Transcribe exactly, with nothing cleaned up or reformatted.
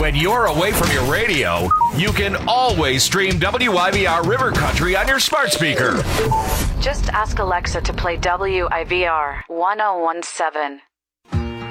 When you're away from your radio, you can always stream W I V R River Country on your smart speaker. Just ask Alexa to play W I V R ten seventeen.